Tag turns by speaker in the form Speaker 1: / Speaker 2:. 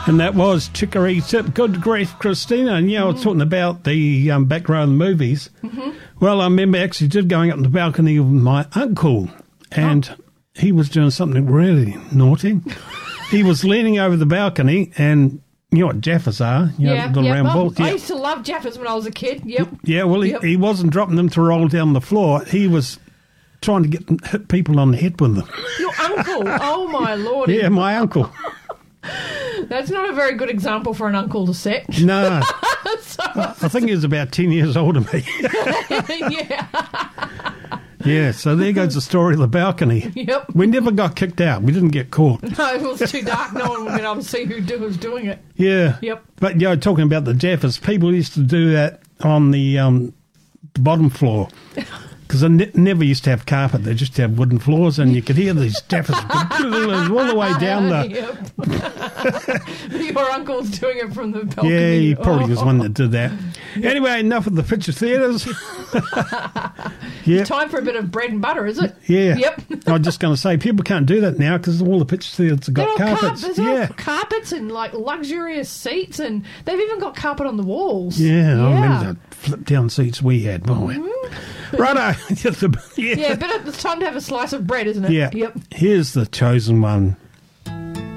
Speaker 1: And that was Chicory Tip. Good grief, Christina. And, I was talking about the back row of the movies. Mm-hmm. Well, I remember actually going up on the balcony with my uncle, and he was doing something really naughty. He was leaning over the balcony, and you know what Jaffas are? The round balls.
Speaker 2: I used to love Jaffas when I was a kid. Yep.
Speaker 1: Yeah, well, he wasn't dropping them to roll down the floor. He was trying to hit people on the head with them.
Speaker 2: Your uncle? Oh, my Lord.
Speaker 1: Yeah, my uncle.
Speaker 2: That's not a very good example for an uncle to set.
Speaker 1: No. I think he was about 10 years older than me.
Speaker 2: Yeah.
Speaker 1: Yeah, so there goes the story of the balcony.
Speaker 2: Yep.
Speaker 1: We never got kicked out. We didn't get caught.
Speaker 2: No, it was too dark. No one would be able to see who was doing it.
Speaker 1: Yeah.
Speaker 2: Yep.
Speaker 1: But, talking about the Jaffas, people used to do that on the bottom floor. Because they never used to have carpet. They just have wooden floors, and you could hear these Jaffas all the way down
Speaker 2: Yep. Your uncle's doing it from the balcony.
Speaker 1: Yeah, he probably was one that did that. Anyway, enough of the picture theatres.
Speaker 2: Time for a bit of bread and butter, is it?
Speaker 1: Yeah.
Speaker 2: Yep.
Speaker 1: I was just going to say, people can't do that now because all the picture theatres have got carpets.
Speaker 2: There's carpets and like luxurious seats, and they've even got carpet on the walls.
Speaker 1: Yeah, I remember the flip-down seats we had, boy. Righto.
Speaker 2: It's time to have a slice of bread, isn't it?
Speaker 1: Yeah.
Speaker 2: Yep.
Speaker 1: Here's the chosen one.